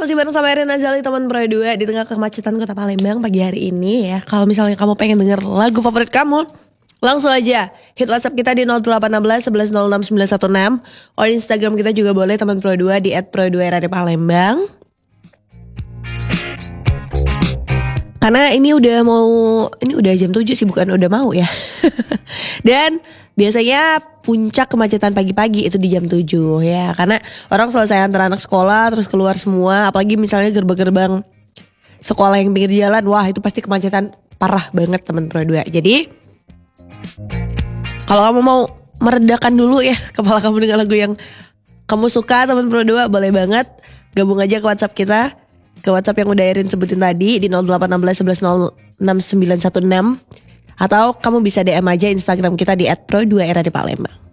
masih bareng sama Erin Azali teman Pro 2 di tengah kemacetan kota Palembang pagi hari ini ya. Kalau misalnya kamu pengen denger lagu favorit kamu, langsung aja hit WhatsApp kita di 0816 11 06 916. Or Instagram kita juga boleh teman Pro 2 di @pro2radio Palembang. Karena ini udah jam 7 sih, bukan udah mau ya. Dan biasanya puncak kemacetan pagi-pagi itu di jam 7 ya. Karena orang selesai antar anak sekolah terus keluar semua. Apalagi misalnya gerbang-gerbang sekolah yang pinggir jalan. Wah itu pasti kemacetan parah banget teman Pro 2. Jadi kalau kamu mau meredakan dulu ya kepala kamu dengan lagu yang kamu suka teman Pro 2, boleh banget gabung aja ke WhatsApp kita. Ke WhatsApp yang udah Erin sebutin tadi di 0816 11 06 916. Atau kamu bisa DM aja Instagram kita di @pro2radio Palembang.